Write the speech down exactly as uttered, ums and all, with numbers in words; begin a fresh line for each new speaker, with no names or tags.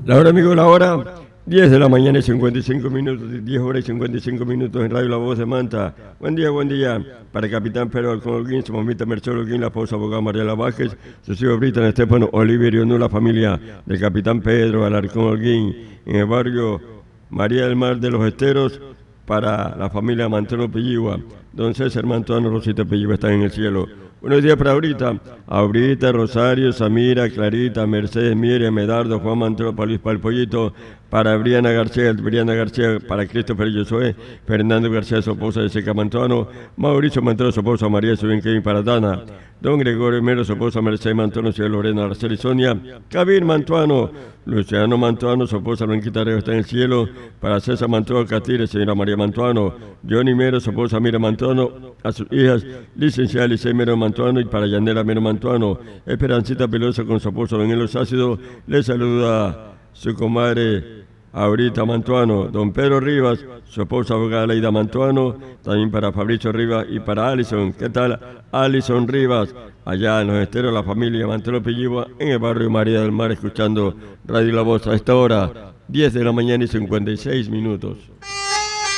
La hora, amigo, la hora, diez de la mañana y cincuenta y cinco minutos, diez horas y cincuenta y cinco minutos en Radio La Voz de Manta. Buen día, buen día para el capitán Pedro Alcón Holguín, su mamita Mercedes Holguín, la esposa abogada Mariela Vázquez, sus hijos Britan, Estefano, Oliverio, no la familia del capitán Pedro Alarcón Holguín, en el barrio María del Mar de los Esteros, para la familia Mantuano Pelligua. Don César Mantuano, Rosita Pelligua están en el cielo. Buenos días para ahorita, Aurita, Rosario, Samira, Clarita, Mercedes, Miriam, Medardo, Juan Mantero, para Luis Palpollito, para Briana García, Briana García, para Christopher Josué, Fernando García, su esposa de Seca Mantuano, Mauricio Mantero, su esposa María Subin Kevin para Dana, Don Gregorio Mero, su esposa Mercedes Mantuano, señora Lorena Arceli Sonia, Cabir Mantuano, Luciano Mantuano, su esposa Blanquita Reo está en el cielo, para César Mantuano Catire, señora María Mantuano, Johnny Mero, su esposa Mira Mantuano, a sus hijas, licenciada Licey Mero Mantuano y para Yanela Mero Mantuano, Esperancita Pelosa con su esposo Don Elos Ácido, le saluda su comadre Aurita Mantuano, Don Pedro Rivas, su esposa abogada Leida Mantuano, también para Fabricio Rivas y para Alison. ¿Qué tal? Alison Rivas, allá en los esteros, la familia Mantero Pelligua, en el barrio María del Mar, escuchando Radio La Voz a esta hora, diez de la mañana y cincuenta y seis minutos.